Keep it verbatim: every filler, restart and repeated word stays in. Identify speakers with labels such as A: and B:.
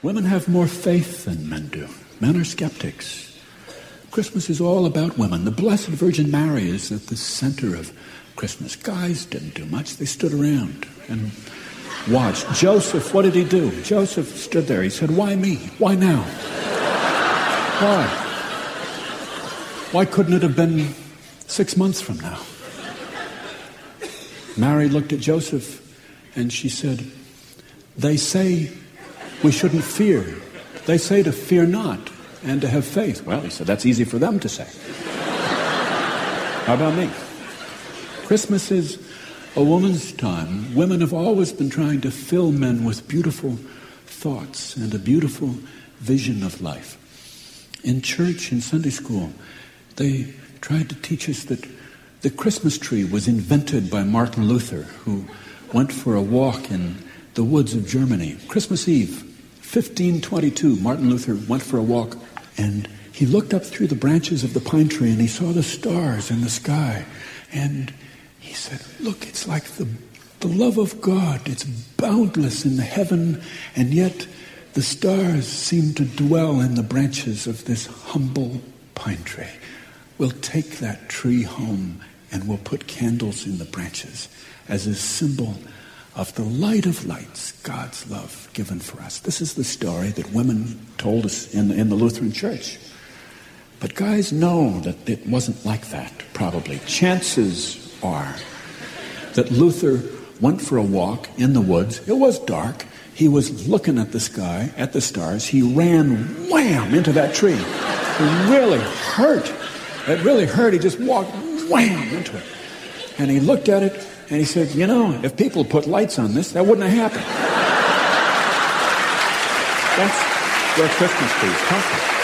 A: Women have more faith than men do. Men are skeptics. Christmas is all about women. The Blessed Virgin Mary is at the center of Christmas. Guys didn't do much. They stood around and watched. Joseph, what did he do? Joseph stood there. He said, why me? Why now? Why? Why couldn't it have been six months from now? Mary looked at Joseph and she said, they say we shouldn't fear. They say to fear not and to have faith. Well, he said, that's easy for them to say. How about me? Christmas is a woman's time. Women have always been trying to fill men with beautiful thoughts and a beautiful vision of life. In church, in Sunday school, they tried to teach us that the Christmas tree was invented by Martin Luther, who went for a walk in the woods of Germany. Christmas Eve, fifteen twenty-two, Martin Luther went for a walk, and he looked up through the branches of the pine tree and he saw the stars in the sky. And he said, look, it's like the, the love of God. It's boundless in the heaven, and yet the stars seem to dwell in the branches of this humble pine tree. We'll take that tree home and we'll put candles in the branches as a symbol of the light of lights, God's love given for us. This is the story that women told us in, in the Lutheran Church. But guys know that it wasn't like that, probably. Chances are that Luther went for a walk in the woods. It was dark. He was looking at the sky, at the stars. He ran wham into that tree. It really hurt. It really hurt. He just walked wham into it. And he looked at it and he said, you know, if people put lights on this, that wouldn't have happened. That's where Christmas trees come from.